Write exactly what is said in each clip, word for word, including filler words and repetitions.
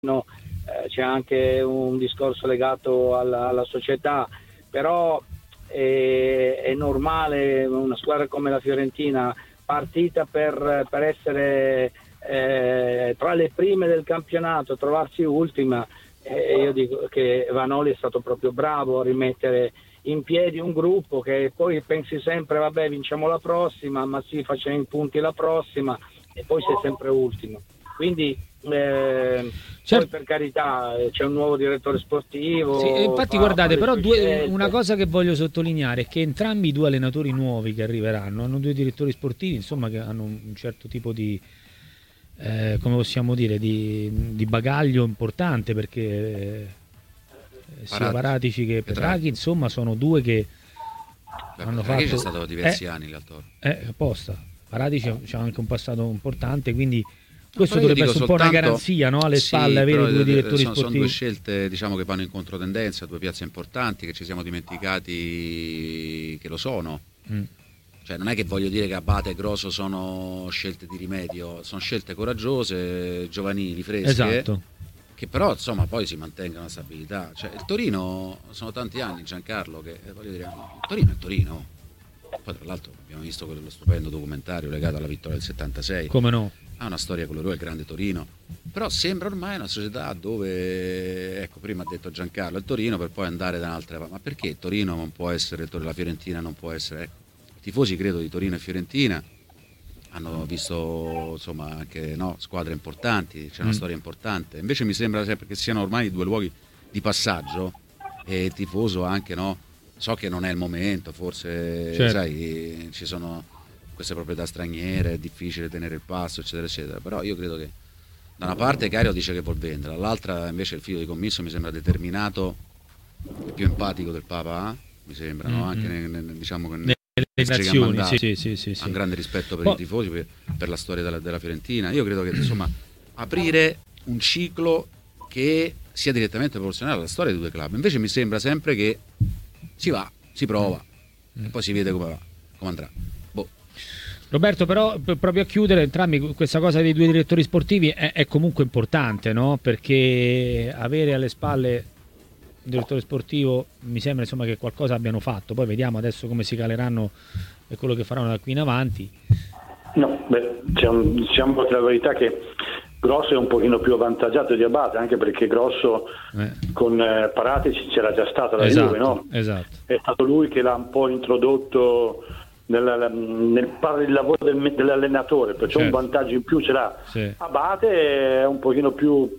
no, eh, c'è anche un discorso legato alla, alla società, però è, è normale una squadra come la Fiorentina, partita per, per essere eh, tra le prime del campionato, trovarsi ultima, e io dico che Vanoli è stato proprio bravo a rimettere in piedi un gruppo che poi pensi sempre vabbè vinciamo la prossima, ma sì facciamo i punti la prossima, e poi sei sempre ultimo. Quindi eh, certo. Poi per carità c'è un nuovo direttore sportivo. Sì, infatti fa, guardate, fa però due, una cosa che voglio sottolineare è che entrambi i due allenatori nuovi che arriveranno hanno due direttori sportivi, insomma, che hanno un certo tipo di eh, come possiamo dire di, di bagaglio importante, perché eh, sia Paratici che Petraghi, insomma, sono due che Beh, hanno Petraghi fatto c'è stato diversi eh, anni in realtà. Eh, apposta. Paratici c'ha anche un passato importante, quindi questo no, dovrebbe essere un soltanto, po' una garanzia, no? Alle sì, spalle avere due direttori sono, sportivi. Sono due scelte, diciamo, che vanno in controtendenza, due piazze importanti che ci siamo dimenticati che lo sono. Mm. Cioè, non è che voglio dire che Abate e Grosso sono scelte di rimedio, sono scelte coraggiose, giovanili, fresche. Esatto. Che però insomma poi si mantenga una stabilità. Cioè, il Torino sono tanti anni, Giancarlo, che voglio dire, il Torino è Torino. Poi tra l'altro abbiamo visto quello stupendo documentario legato alla vittoria del settantasei. Come no? Ha una storia con loro, il grande Torino. Però sembra ormai una società dove, ecco, prima ha detto Giancarlo, il Torino, per poi andare da un'altra parte. Ma perché il Torino non può essere, la Fiorentina non può essere? Ecco, i tifosi credo di Torino e Fiorentina hanno visto insomma anche no, squadre importanti, c'è una mm. storia importante. Invece mi sembra sempre che siano ormai due luoghi di passaggio, e il tifoso anche, no? So che non è il momento, forse certo. Sai, ci sono queste proprietà straniere, è difficile tenere il passo, eccetera, eccetera. Però io credo che da una parte Cario dice che vuol vendere, dall'altra invece il figlio di Commisso mi sembra determinato e più empatico del Papa, mi sembra, no? Anche nel, nel, diciamo che le nazioni, sì, sì, sì, sì, ha un grande rispetto per oh. i tifosi, per, per la storia della, della Fiorentina. Io credo che insomma aprire un ciclo che sia direttamente proporzionale alla storia dei due club. Invece mi sembra sempre che si va, si prova mm. e poi si vede come va, come andrà. Boh. Roberto, però proprio a chiudere, entrambi, questa cosa dei due direttori sportivi è, è comunque importante, no? Perché avere alle spalle un direttore sportivo mi sembra insomma che qualcosa abbiano fatto. Poi vediamo adesso come si caleranno e quello che faranno da qui in avanti. No, beh, c'è un, diciamo la verità che Grosso è un pochino più avvantaggiato di Abate, anche perché Grosso eh. con eh, Paratici c'era già stato la esatto, Juve, no? Esatto. È stato lui che l'ha un po' introdotto nel, nel fare il lavoro del, dell'allenatore, perciò certo. un vantaggio in più ce l'ha. Sì. Abate è un pochino più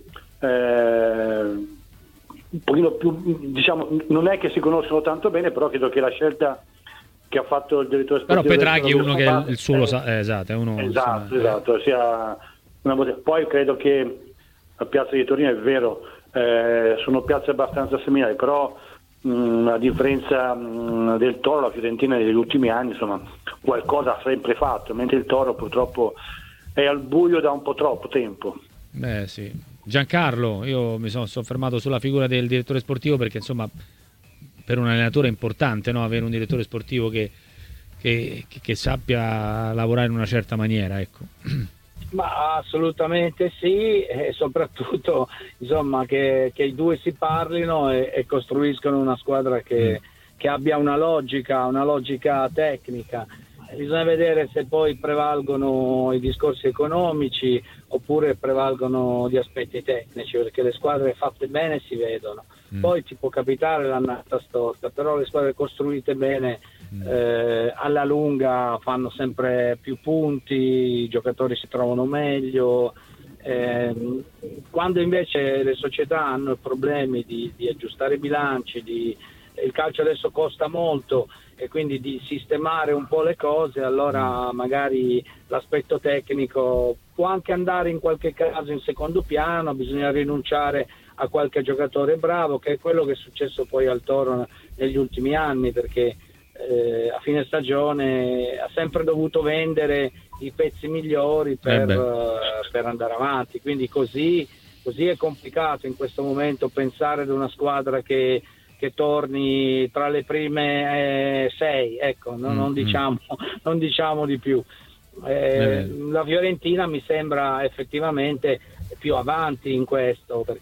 eh, un pochino più, diciamo, non è che si conoscono tanto bene, però credo che la scelta che ha fatto il direttore sportivo, però Petraghi è uno che è il suo lo sa, eh, esatto, è uno esatto, insomma, esatto, sia una, poi credo che la piazza di Torino è vero, eh, sono piazze abbastanza similari, però mh, a differenza mh, del Toro, la Fiorentina negli ultimi anni insomma qualcosa ha sempre fatto, mentre il Toro purtroppo è al buio da un po' troppo tempo. Beh sì. Giancarlo, io mi sono soffermato sulla figura del direttore sportivo perché insomma per un allenatore è importante, no? Avere un direttore sportivo che, che, che sappia lavorare in una certa maniera, ecco. Ma assolutamente sì, e soprattutto insomma che, che i due si parlino e, e costruiscono una squadra che, mm. che abbia una logica, una logica tecnica. Bisogna vedere se poi prevalgono i discorsi economici oppure prevalgono gli aspetti tecnici, perché le squadre fatte bene si vedono. Mm. Poi ti può capitare l'annata storta, però le squadre costruite bene mm. eh, alla lunga fanno sempre più punti, i giocatori si trovano meglio. Eh, quando invece le società hanno problemi di, di aggiustare i bilanci, di, il calcio adesso costa molto, e quindi di sistemare un po' le cose, allora magari l'aspetto tecnico può anche andare in qualche caso in secondo piano, bisogna rinunciare a qualche giocatore bravo, che è quello che è successo poi al Toro negli ultimi anni, perché eh, a fine stagione ha sempre dovuto vendere i pezzi migliori per, eh uh, per andare avanti, quindi così, così è complicato in questo momento pensare ad una squadra che che torni tra le prime eh, sei, ecco, no, mm, non, diciamo, mm. non diciamo di più. Eh, la Fiorentina mi sembra effettivamente più avanti in questo,